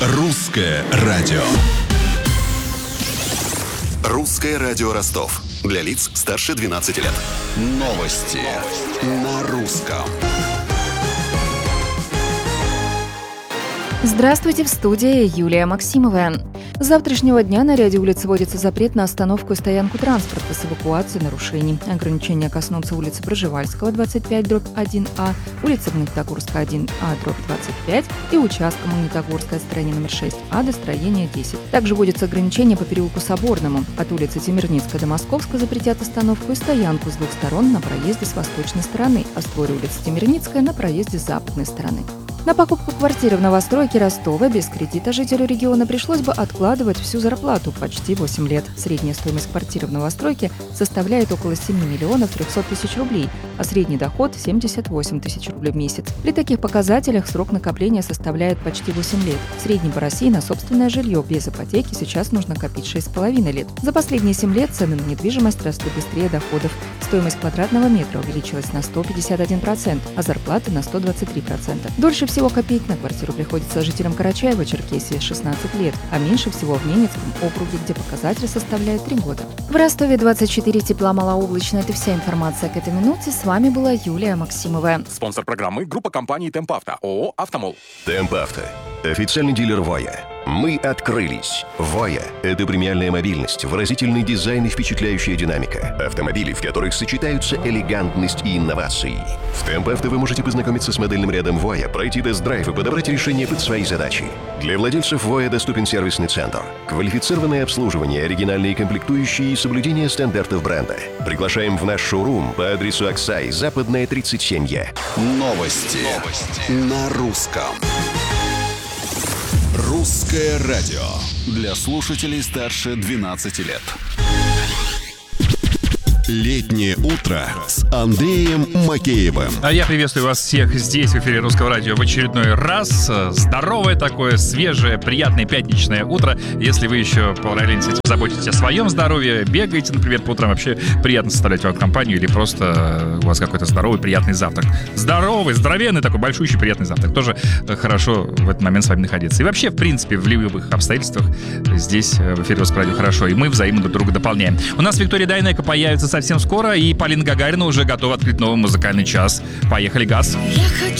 Русское радио. Русское радио Ростов. Для лиц старше 12 лет. Новости на русском. Здравствуйте, в студии Юлия Максимова. С завтрашнего дня на ряде улиц вводится запрет на остановку и стоянку транспорта с эвакуацией нарушений. Ограничения коснутся улицы Пржевальского, 25/1А, улицы Магнитогорская, 1А, 25 и участка Магнитогорская, строение номер 6А до строения 10. Также вводятся ограничения по переулку Соборному. От улицы Темирницкой до Московской запретят остановку и стоянку с двух сторон на проезде с восточной стороны, а в створе улицы Темирницкая на проезде с западной стороны. На покупку квартиры в новостройке Ростова без кредита жителю региона пришлось бы откладывать всю зарплату почти 8 лет. Средняя стоимость квартиры в новостройке составляет около 7 миллионов 300 тысяч рублей, а средний доход – 78 тысяч рублей в месяц. При таких показателях срок накопления составляет почти 8 лет. В среднем по России на собственное жилье без ипотеки сейчас нужно копить 6,5 лет. За последние 7 лет цены на недвижимость росли быстрее доходов. Стоимость квадратного метра увеличилась на 151%, а зарплаты на 123%. Дольше всего копить на квартиру приходится жителям Карачаева-Черкесии 16 лет, а меньше всего в Ненецком округе, где показатель составляет 3 года. В Ростове 24, тепла, малооблачно. Это вся информация к этой минуте. С вами была Юлия Максимова. Спонсор программы — группа компаний «Темп Авто», ООО «Автомол». «Темп Авто» – официальный дилер «Воя». Мы открылись. «Воя» – это премиальная мобильность, выразительный дизайн и впечатляющая динамика. Автомобили, в которых сочетаются элегантность и инновации. В «Темп Авто» вы можете познакомиться с модельным рядом «Воя», пройти тест-драйв и подобрать решение под свои задачи. Для владельцев «Воя» доступен сервисный центр, квалифицированное обслуживание, оригинальные комплектующие и соблюдение стандартов бренда. Приглашаем в наш шоурум по адресу Аксай, Западная, 37Е. Новости на русском. Русское радио. Для слушателей старше 12 лет. Летнее утро с Андреем Макеевым. А я приветствую вас всех здесь, в эфире Русского радио, в очередной раз. Здоровое такое, свежее, приятное пятничное утро. Если вы еще параллельно с этим заботитесь о своем здоровье, бегаете, например, по утрам, вообще приятно составлять вам компанию, или просто у вас какой-то здоровый, приятный завтрак. Здоровый, здоровенный такой, большущий, приятный завтрак. Тоже хорошо в этот момент с вами находиться. И вообще, в принципе, в любых обстоятельствах здесь, в эфире Русского радио, хорошо. И мы взаимно друг друга дополняем. У нас Виктория Дайнеко появится совсем скоро, и Полина Гагарина уже готова открыть новый музыкальный час. Поехали, газ! Я хочу